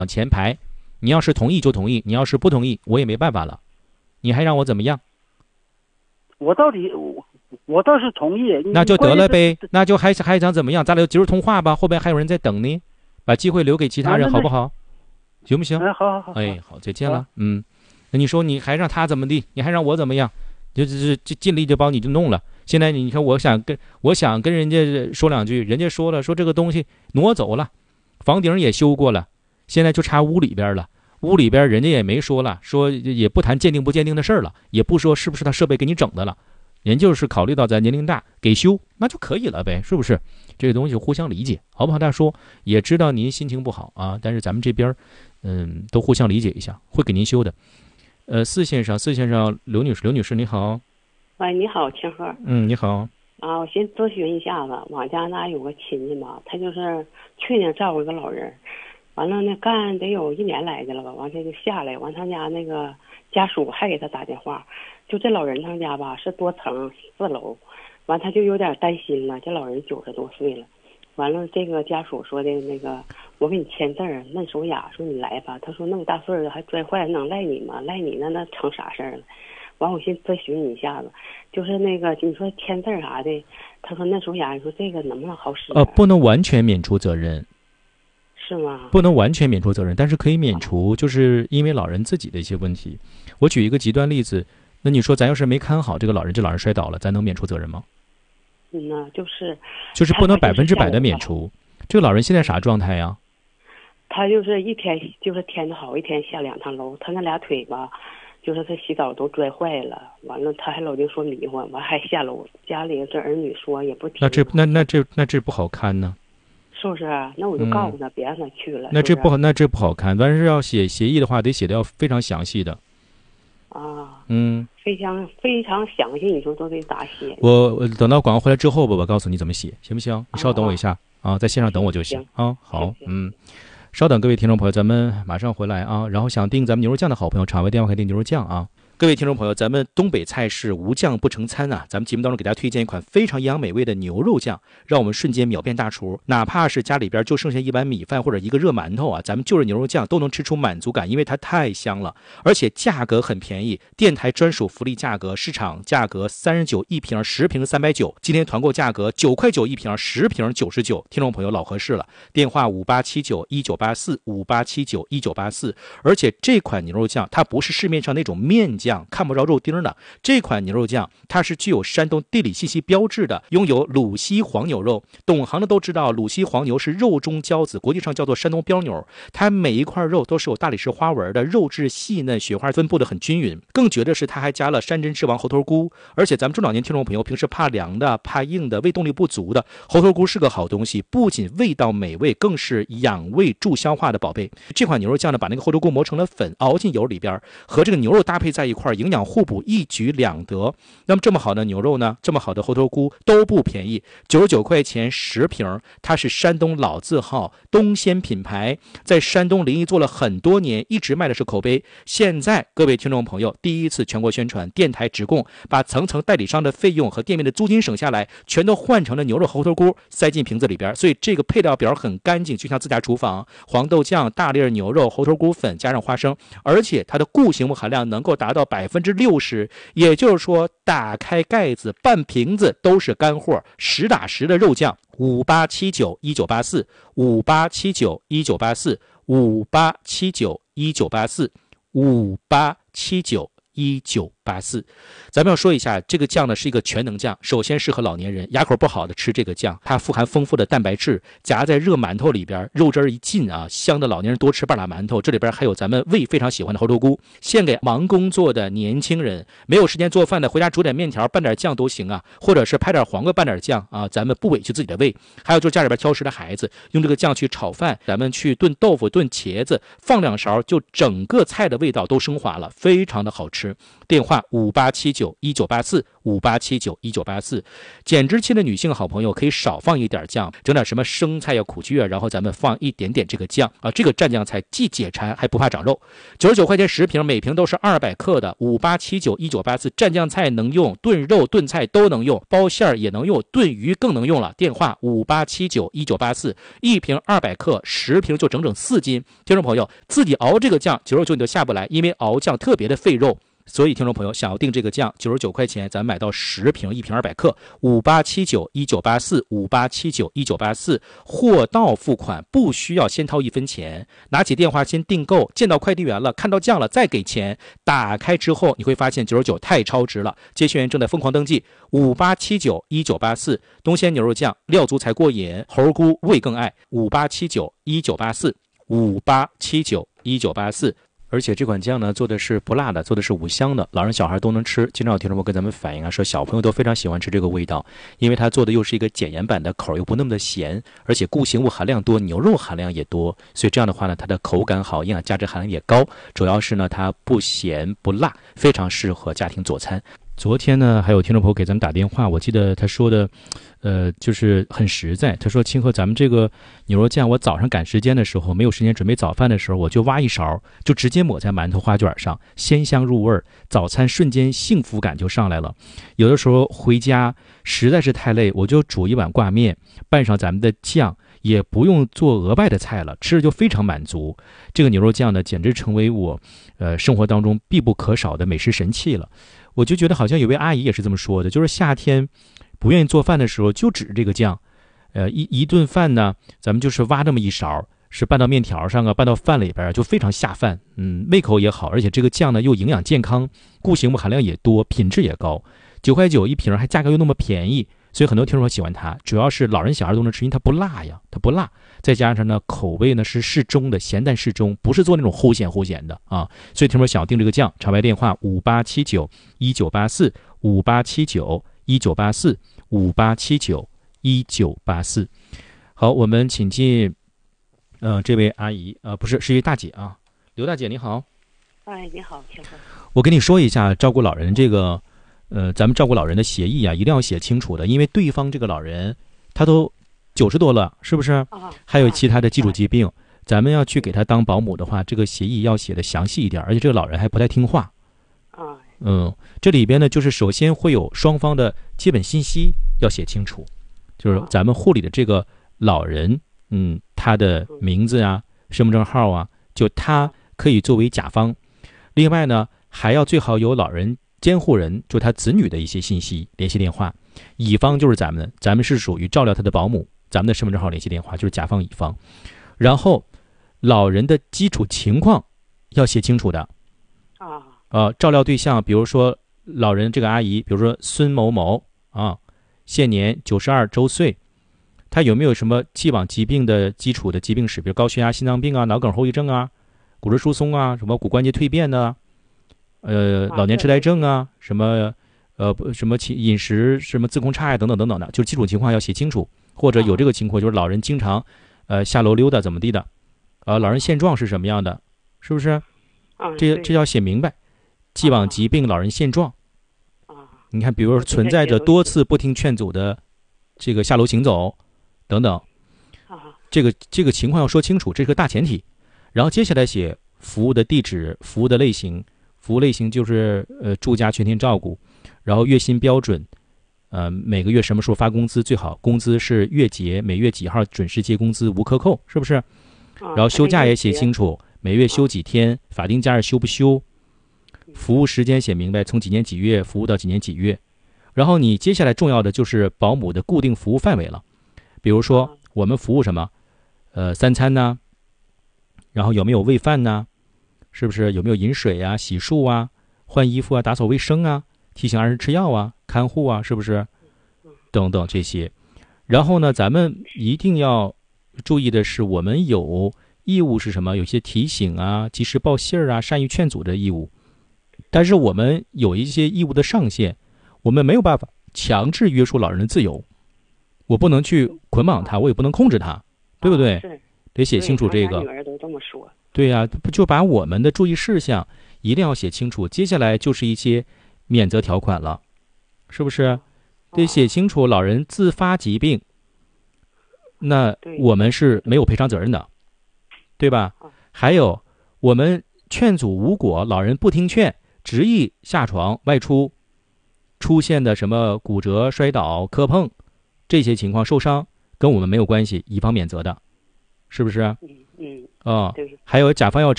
往前排。你要是同意就同意，你要是不同意，我也没办法了。你还让我怎么样？ 我倒是同意。 那就得了呗，那就还想怎么样？咱俩就今儿通话吧，后边还有人在等呢，把机会留给其他人，好不好？行不行？ 好。 哎，好，再见了。那你说你还让他怎么地？你还让我怎么样？就尽力就帮你就弄了。现在你看，我想跟人家说两句，人家说了，说这个东西挪走了，房顶也修过了，现在就差屋里边了。屋里边人家也没说了，说也不谈鉴定不鉴定的事了，也不说是不是他设备给你整的了，人就是考虑到咱年龄大给修，那就可以了呗，是不是？这个东西互相理解，好不好？大叔也知道您心情不好啊，但是咱们这边都互相理解一下，会给您修的。四线上，刘女士你好。 喂，你好，清河。 你好。 啊，我先咨询一下子，我家那有个亲戚嘛，他就是去年照顾一个老人，完了呢干得有1年来的了吧，完他就下来，完他家那个家属还给他打电话，就这老人他家吧是多层4楼，完他就有点担心了，这老人90多岁了，完了这个家属说的那个我给你签字儿嫩手雅，说你来吧，他说那么大岁数还摔坏能赖你吗？赖你那成啥事儿了？完我先咨询你一下子，就是那个你说签字啥的，他说嫩手雅，你说这个能不能好使？ 不能完全免除责任。 是吗？ 不能完全免除责任，但是可以免除，就是因为老人自己的一些问题。我举一个极端例子，那你说咱要是没看好这个老人，这老人摔倒了，咱能免除责任吗？就是不能100%的免除。这个老人现在啥状态呀？ 他就是一天就是天的好，一天下2趟楼，他那俩腿吧，就是他洗澡都摔坏了，完了他还老就说迷糊，完还下楼，家里这儿女说也不听。 那这不好看呢。 是不是？那我就告诉他，别让他去了。 那这不好看。但是要写协议的话，得写的要非常详细的。 啊。非常详细，你说都得咋写？ 我等到广告回来之后吧，我告诉你怎么写，行不行？你稍等我一下啊，在线上等我就行啊。好，稍等，各位听众朋友，咱们马上回来啊。然后想订咱们牛肉酱的好朋友，场外电话可以订牛肉酱啊。各位听众朋友，咱们东北菜式无酱不成餐啊！咱们节目当中给大家推荐一款非常营养美味的牛肉酱，让我们瞬间秒变大厨。哪怕是家里边就剩下一碗米饭或者一个热馒头啊，咱们就着牛肉酱都能吃出满足感，因为它太香了，而且价格很便宜，电台专属福利价格，市场价格39一瓶，10瓶390，今天团购价格9块9一瓶，10瓶99。听众朋友老合适了，电话58791984，58791984。而且这款牛肉酱它不是市面上那种面酱。看不着肉丁的这款牛肉酱，它是具有山东地理信息标志的，拥有鲁西黄牛肉。懂行的都知道，鲁西黄牛是肉中骄子，国际上叫做山东标牛。它每一块肉都是有大理石花纹的，肉质细嫩，雪花分布的很均匀。更绝的是，它还加了山珍之王猴头菇。而且咱们中老年听众朋友平时怕凉的、怕硬的、胃动力不足的，猴头菇是个好东西，不仅味道美味，更是养胃助消化的宝贝。这款牛肉酱呢，把那个猴头菇磨成了粉，熬进油里边，和这个牛肉搭配在一块，营养互补，一举两得。那么这么好的牛肉呢，这么好的猴头菇都不便宜，99块钱10瓶。它是山东老字号东鲜品牌，在山东临沂做了很多年，一直卖的是口碑。现在各位听众朋友第一次全国宣传，电台直供，把层层代理商的费用和店面的租金省下来，全都换成了牛肉猴头菇，塞进瓶子里边。所以这个配料表很干净，就像自家厨房。黄豆酱、大粒牛肉、猴头菇粉加上花生，而且它的固形物含量能够达到60%，也就是说打开盖子半瓶子都是干货，实打实的肉酱。58791984，58791984，58791984，咱们要说一下，这个酱呢是一个全能酱，首先适合老年人，牙口不好的吃这个酱，它富含丰富的蛋白质，夹在热馒头里边，肉汁一进啊，香的老年人多吃半拉馒头。这里边还有咱们胃非常喜欢的猴头菇，献给忙工作的年轻人，没有时间做饭的，回家煮点面条拌点酱都行啊，或者是拍点黄瓜拌点酱啊，咱们不委屈自己的胃。还有就是家里边挑食的孩子，用这个酱去炒饭，咱们去炖豆腐、炖茄子，放2勺，就整个菜的味道都升华了，非常的好吃。电话 5879198458791984。减脂期的女性好朋友可以少放一点酱，整点什么生菜呀、苦苣啊，然后咱们放一点点这个酱啊，这个蘸酱菜既解馋还不怕长肉。99块钱10瓶，每瓶都是200克的58791984蘸酱菜能用，炖肉炖菜都能用，包馅儿也能用，炖鱼更能用了。电话58791984，一瓶200克，10瓶就整整4斤。听众朋友自己熬这个酱99你都下不来，因为熬酱特别的费肉。所以听众朋友想要订这个酱99块钱，咱买到10瓶，一瓶200克，5879198458791984，货到付款，不需要先掏1分钱，拿起电话先订购，见到快递员了，看到酱了再给钱，打开之后你会发现99太超值了。接线员正在疯狂登记，58791984，东鲜牛肉酱，料足才过瘾，猴菇味更爱，58791984，58791984。而且这款酱呢做的是不辣的，做的是无香的，老人小孩都能吃。经常有听众朋友跟咱们反映啊，说小朋友都非常喜欢吃这个味道，因为它做的又是一个减盐版的，口又不那么的咸，而且固形物含量多，牛肉含量也多，所以这样的话呢，它的口感好，营养价值含量也高，主要是呢它不咸不辣，非常适合家庭佐餐。昨天呢，还有听众朋友给咱们打电话，我记得他说的，就是很实在。他说：“清河，咱们这个牛肉酱，我早上赶时间的时候，没有时间准备早饭的时候，我就挖一勺，就直接抹在馒头花卷上，鲜香入味，早餐瞬间幸福感就上来了。有的时候回家实在是太累，我就煮一碗挂面，拌上咱们的酱。”也不用做额外的菜了，吃着就非常满足。这个牛肉酱呢，简直成为我生活当中必不可少的美食神器了。我就觉得好像有位阿姨也是这么说的，就是夏天不愿意做饭的时候，就指着这个酱，一顿饭呢，咱们就是挖这么一勺，是拌到面条上啊，拌到饭里边就非常下饭，胃口也好，而且这个酱呢又营养健康，固形物含量也多，品质也高，9块9一瓶，还价格又那么便宜。所以很多听众喜欢它，主要是老人小孩都能吃，因为它不辣呀，它不辣，再加上呢口味呢是适中的，咸淡适中，不是做那种齁咸的啊。所以听众想要订这个酱，场外电话587919845879198458791984。好，我们请进这位阿姨不是，是一位大姐啊，刘大姐你好。 哎，你好，清河。 我跟你说一下照顾老人这个。咱们照顾老人的协议啊，一定要写清楚的，因为对方这个老人他都90多了，是不是？还有其他的基础疾病，咱们要去给他当保姆的话，这个协议要写的详细一点，而且这个老人还不太听话。这里边呢，就是首先会有双方的基本信息要写清楚，就是咱们护理的这个老人，他的名字啊、身份证号啊，就他可以作为甲方。另外呢，还要最好有老人监护人，就他子女的一些信息、联系电话。乙方就是咱们是属于照料他的保姆，咱们的身份证号、联系电话就是甲方乙方。然后老人的基础情况要写清楚的照料对象，比如说老人这个阿姨，比如说孙某某啊，现年92周岁，他有没有什么既往疾病的基础的疾病史，比如高血压、心脏病啊、脑梗后遗症啊、骨质疏松啊、什么骨关节蜕变的老年痴呆症啊，什么饮食什么自控差呀等等等等的，就是基础情况要写清楚。或者有这个情况，就是老人经常下楼溜达怎么地的，老人现状是什么样的，是不是？这要写明白。既往疾病、老人现状你看，比如说存在着多次不听劝阻的这个下楼行走等等，这个情况要说清楚，这是个大前提。然后接下来写服务的地址、服务的类型。服务类型就是住家全天照顾，然后月薪标准，每个月什么时候发工资，最好工资是月结，每月几号准时结工资，无克扣，是不是？然后休假也写清楚，每月休几天，法定假日休不休，服务时间写明白，从几年几月服务到几年几月。然后你接下来重要的就是保姆的固定服务范围了，比如说我们服务什么3餐呢，然后有没有喂饭呢，是不是有没有饮水啊、洗漱啊、换衣服啊、打扫卫生啊、提醒儿童吃药啊、看护啊，是不是？等等这些。然后呢，咱们一定要注意的是，我们有义务是什么？有些提醒啊、及时报信啊、善于劝阻的义务。但是我们有一些义务的上限，我们没有办法强制约束老人的自由。我不能去捆绑他，我也不能控制他，对不对？得写清楚这个。 女儿都这么说。 对呀，就把我们的注意事项一定要写清楚。接下来就是一些免责条款了，是不是？得写清楚老人自发疾病，那我们是没有赔偿责任的，对吧？还有我们劝阻无果，老人不听劝，执意下床外出，出现的什么骨折、摔倒、磕碰这些情况受伤，跟我们没有关系，乙方免责的，是不是？ 对。 还有甲方要